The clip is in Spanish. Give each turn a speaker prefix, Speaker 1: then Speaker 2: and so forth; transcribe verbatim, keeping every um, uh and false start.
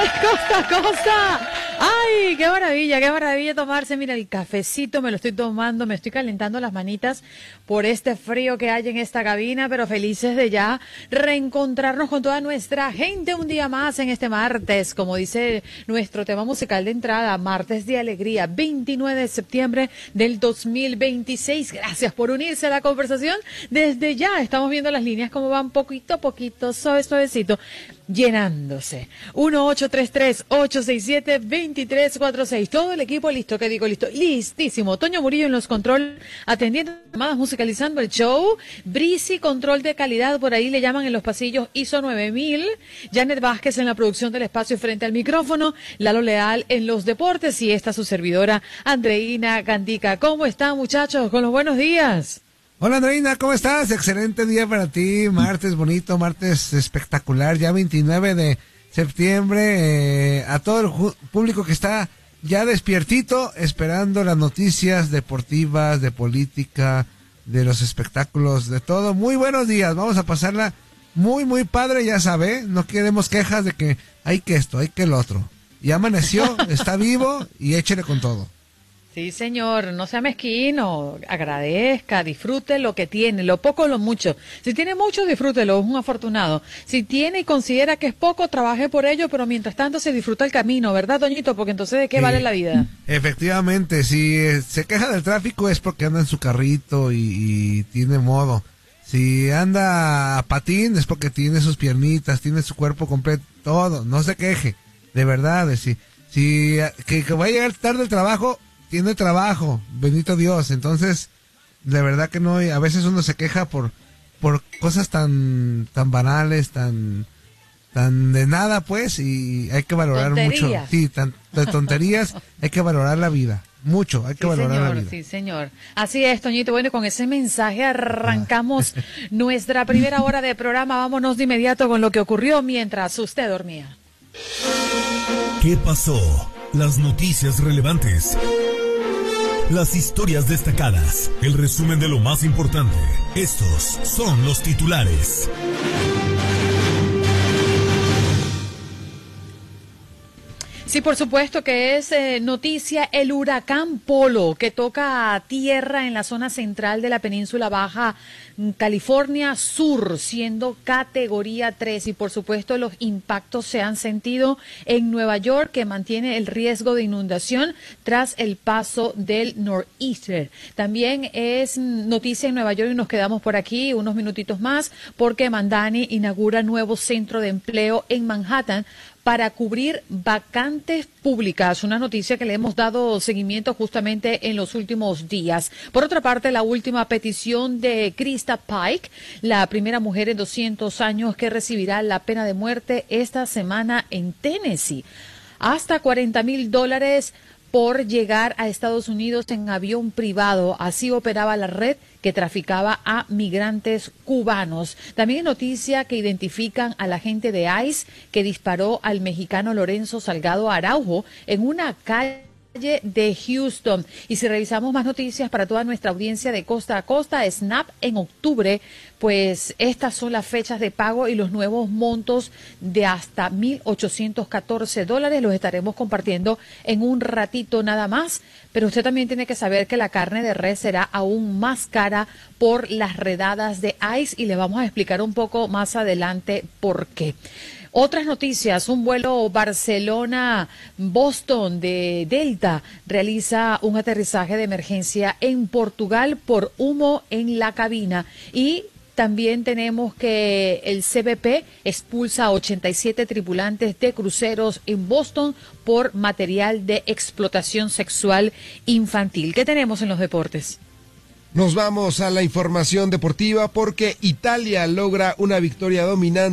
Speaker 1: Costa a costa. ¡Ay, qué maravilla, qué maravilla tomarse! Mira, el cafecito me lo estoy tomando, me estoy calentando las manitas por este frío que hay en esta cabina, pero felices de ya reencontrarnos con toda nuestra gente un día más en este martes, como dice nuestro tema musical de entrada, martes de alegría, veintinueve de septiembre del dos mil veintiséis. Gracias por unirse a la conversación. Desde ya estamos viendo las líneas como van poquito a poquito, suave, suavecito, llenándose. uno ocho tres tres, ocho seis siete, dos tres cuatro seis. Todo el equipo listo, ¿qué digo? Listo, listísimo. Toño Murillo en los control, atendiendo llamadas, musicalizando el show. Brisi, control de calidad, por ahí le llaman en los pasillos, I S O nueve mil. Janet Vázquez en la producción del espacio frente al micrófono. Lalo Leal en los deportes y esta su servidora, Andreina Gandica. ¿Cómo están, muchachos? Con los buenos días.
Speaker 2: Hola Andreina, ¿cómo estás? Excelente día para ti, martes bonito, martes espectacular, ya veintinueve de septiembre, eh, a todo el ju- público que está ya despiertito, esperando las noticias deportivas, de política, de los espectáculos, de todo. Muy buenos días, vamos a pasarla muy, muy padre, ya sabe, no queremos quejas de que hay que esto, hay que el otro. Ya amaneció, está vivo y échele con todo.
Speaker 1: Sí, señor, no sea mezquino, agradezca, disfrute lo que tiene, lo poco o lo mucho. Si tiene mucho, disfrútelo, es un afortunado. Si tiene y considera que es poco, trabaje por ello, pero mientras tanto se disfruta el camino, ¿verdad, Doñito? Porque entonces, ¿de qué
Speaker 2: Sí,
Speaker 1: vale la vida?
Speaker 2: Efectivamente, si eh, se queja del tráfico es porque anda en su carrito y, y tiene modo. Si anda a patín es porque tiene sus piernitas, tiene su cuerpo completo, todo, no se queje, de verdad. Si, si que, que va a llegar tarde el trabajo, tiene trabajo, bendito Dios. Entonces, de verdad que no, a veces uno se queja por por cosas tan tan banales, tan tan de nada, pues, y hay que valorar
Speaker 1: Tonterías.
Speaker 2: mucho. Sí, tan de tonterías, hay que valorar la vida, mucho, hay que
Speaker 1: Sí,
Speaker 2: valorar
Speaker 1: señor,
Speaker 2: la vida.
Speaker 1: sí, señor. Así es, Toñito. Bueno, con ese mensaje arrancamos nuestra primera hora de programa. Vámonos de inmediato con lo que ocurrió mientras usted dormía.
Speaker 3: ¿Qué pasó? Las noticias relevantes. Las historias destacadas, el resumen de lo más importante. Estos son los titulares.
Speaker 1: Sí, por supuesto que es eh, noticia el huracán Polo, que toca tierra en la zona central de la península Baja California Sur, siendo categoría tres. Y por supuesto los impactos se han sentido en Nueva York, que mantiene el riesgo de inundación tras el paso del nor'easter. También es noticia en Nueva York, y nos quedamos por aquí unos minutitos más, porque Mandani inaugura nuevo centro de empleo en Manhattan para cubrir vacantes públicas, una noticia que le hemos dado seguimiento justamente en los últimos días. Por otra parte, la última petición de Krista Pike, la primera mujer en doscientos años que recibirá la pena de muerte esta semana en Tennessee. Hasta cuarenta mil dólares por llegar a Estados Unidos en avión privado. Así operaba la red que traficaba a migrantes cubanos. También es noticia que identifican al agente de ICE que disparó al mexicano Lorenzo Salgado Araujo en una calle de Houston. Y si revisamos más noticias para toda nuestra audiencia de costa a costa, SNAP en octubre, pues estas son las fechas de pago y los nuevos montos de hasta mil ochocientos catorce dólares. Los estaremos compartiendo en un ratito nada más, pero usted también tiene que saber que la carne de res será aún más cara por las redadas de ICE y le vamos a explicar un poco más adelante por qué. Otras noticias, un vuelo Barcelona-Boston de Delta realiza un aterrizaje de emergencia en Portugal por humo en la cabina. Y también tenemos que el C B P expulsa a ochenta y siete tripulantes de cruceros en Boston por material de explotación sexual infantil. ¿Qué tenemos en los deportes?
Speaker 4: Nos vamos a la información deportiva porque Italia logra una victoria dominante